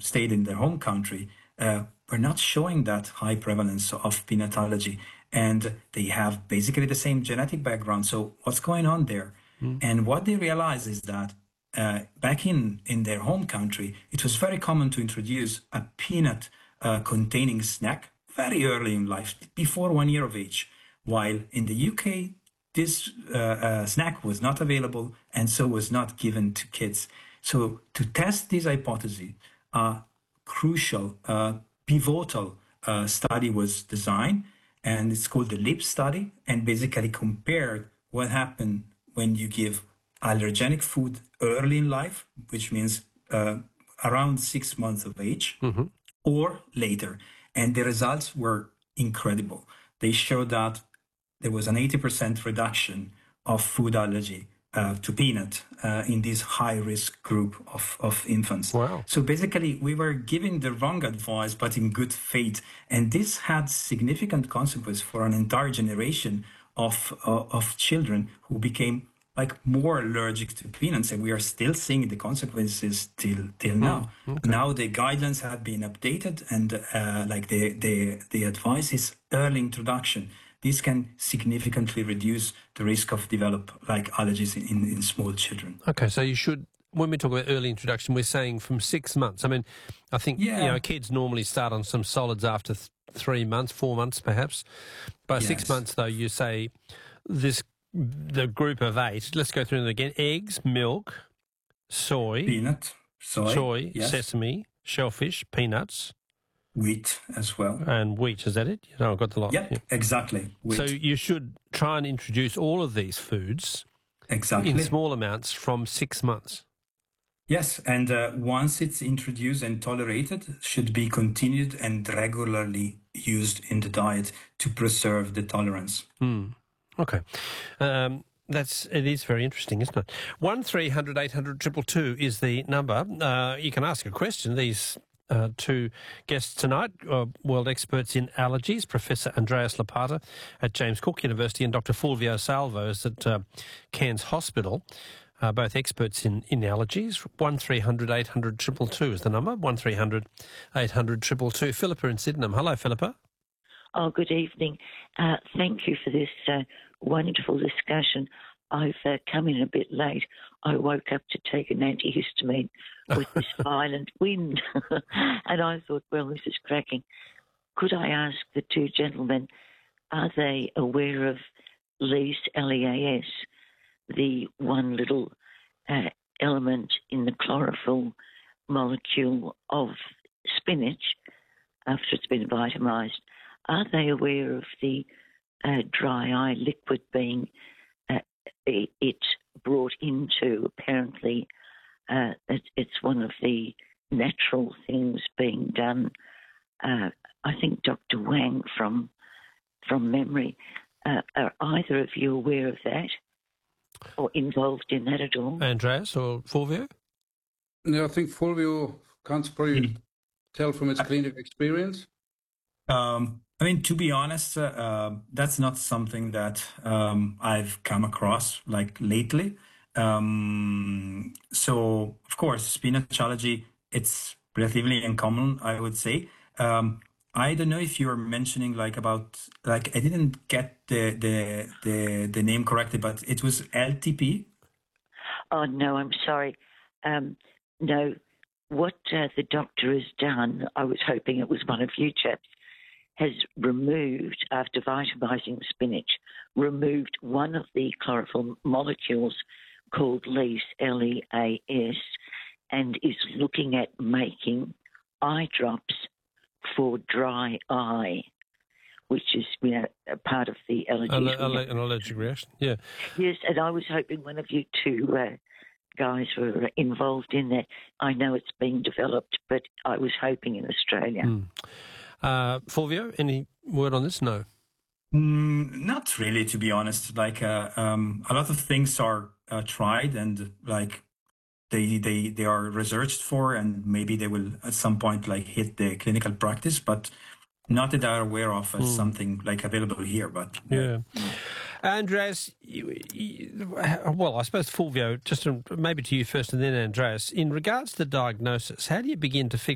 stayed in their home country were not showing that high prevalence of peanut allergy. And they have basically the same genetic background. So what's going on there? And what they realize is that back in their home country, it was very common to introduce a peanut containing snack very early in life, before 1 year of age. While in the UK, this snack was not available and so was not given to kids. So to test this hypothesis, a crucial, pivotal study was designed, and it's called the LEAP study, and basically compared what happened when you give allergenic food early in life, which means around 6 months of age, or later. And the results were incredible. They showed that there was an 80% reduction of food allergy to peanut in this high-risk group of infants. Wow. So basically, we were giving the wrong advice, but in good faith. And this had significant consequences for an entire generation of children who became more allergic to peanuts, and we are still seeing the consequences till now. Okay. Now the guidelines have been updated, and the advice is early introduction. This can significantly reduce the risk of develop allergies in small children. Okay, so you should, when we talk about early introduction, we're saying from 6 months. I mean, I think kids normally start on some solids after 3 months, 4 months perhaps. By 6 months, though, you say the group of 8, let's go through them again: eggs, milk, soy, peanut, soy, sesame, shellfish, peanuts, wheat as well. And wheat, is that it? I've got the lot. Yep, exactly. Wheat. So you should try and introduce all of these foods in small amounts from 6 months. Yes, and once it's introduced and tolerated, should be continued and regularly used in the diet to preserve the tolerance. Okay. It is very interesting, isn't it? 1300 800 222 is the number. You can ask a question. These two guests tonight, world experts in allergies, Professor Andreas Lopata at James Cook University and Dr. Fulvio Salvo is at Cairns Hospital, both experts in allergies. 1300 800 222 is the number. 1300 800 222. Philippa in Sydenham. Hello, Philippa. Oh, good evening. Thank you for this wonderful discussion. I've come in a bit late. I woke up to take an antihistamine with this violent wind, and I thought, well, this is cracking. Could I ask the two gentlemen, are they aware of LEAS, L-E-A-S, the one little element in the chlorophyll molecule of spinach after it's been vitamised? Are they aware of the dry eye liquid being it brought into, apparently, it's one of the natural things being done. I think Dr. Wang from memory. Are either of you aware of that or involved in that at all? Andreas or Fulvio? No, I think Fulvio can probably tell from his clinical experience. I mean, to be honest, that's not something that I've come across lately. So, of course, spinach allergy, it's relatively uncommon, I would say. I don't know if you're mentioning about I didn't get the name correctly, but it was LTP. Oh no, I'm sorry. No, what the doctor has done, I was hoping it was one of you chaps, has removed, after vitamising the spinach, removed one of the chlorophyll molecules called LEAS, L-E-A-S, and is looking at making eye drops for dry eye, which is a part of the allergy. An allergic reaction, yeah. Yes, and I was hoping one of you two guys were involved in that. I know it's being developed, but I was hoping in Australia. Fulvio, any word on this? No. Not really, to be honest. A lot of things are tried and they are researched for, and maybe they will at some point hit the clinical practice, but not that I'm aware of as something available here. But yeah. Andreas, well, I suppose Fulvio, just maybe to you first and then Andreas, in regards to the diagnosis, how do you begin to figure